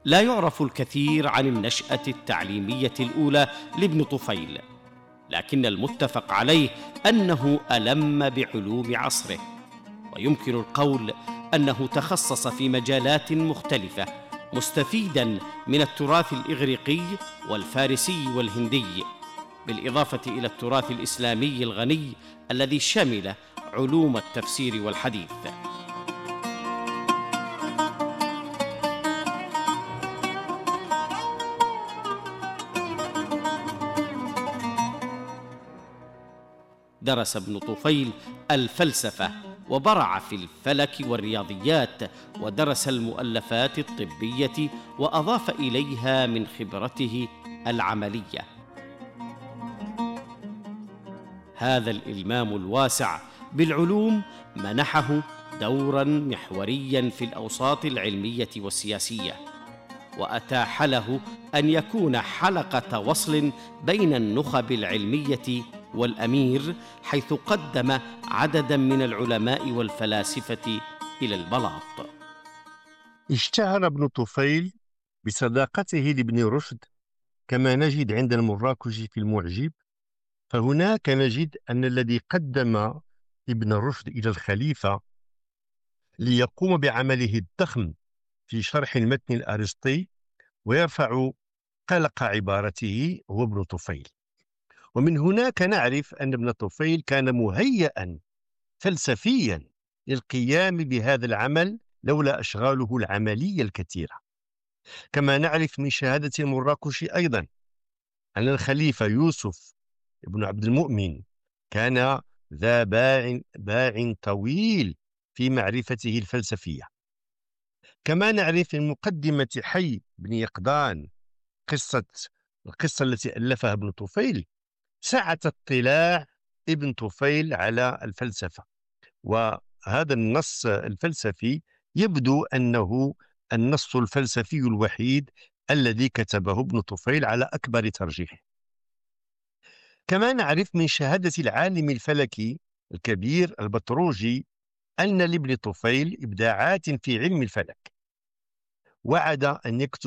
لا يعرف الكثير عن النشأة التعليمية الأولى لابن طفيل، لكن المتفق عليه أنه ألم بعلوم عصره، ويمكن القول أنه تخصص في مجالات مختلفة، مستفيداً من التراث الإغريقي والفارسي والهندي، بالإضافة إلى التراث الإسلامي الغني الذي شمل علوم التفسير والحديث. درس ابن طفيل الفلسفة وبرع في الفلك والرياضيات، ودرس المؤلفات الطبية وأضاف إليها من خبرته العملية. هذا الإلمام الواسع بالعلوم منحه دوراً محورياً في الأوساط العلمية والسياسية، وأتاح له أن يكون حلقة وصل بين النخب العلمية والأمير، حيث قدم عدداً من العلماء والفلاسفة إلى البلاط. اشتهر ابن طفيل بصداقته لابن رشد، كما نجد عند المراكشي في المعجب. فهناك نجد أن الذي قدم ابن رشد إلى الخليفة ليقوم بعمله الضخم في شرح المتن الأرسطي ويرفع قلق عبارته هو ابن طفيل. ومن هناك نعرف أن ابن طفيل كان مهيئا فلسفيا للقيام بهذا العمل لولا أشغاله العملية الكثيرة. كما نعرف من شهادة المراكشي أيضا أن الخليفة يوسف ابن عبد المؤمن كان ذا باع طويل في معرفته الفلسفية. كما نعرف من مقدمة حي بن يقظان القصة التي ألفها ابن طفيل سعة اطلاع ابن طفيل على الفلسفة، وهذا النص الفلسفي يبدو أنه النص الفلسفي الوحيد الذي كتبه ابن طفيل على أكبر ترجيح. كما نعرف من شهادة العالم الفلكي الكبير البتروجي أن لابن طفيل إبداعات في علم الفلك، وعد أن يكتب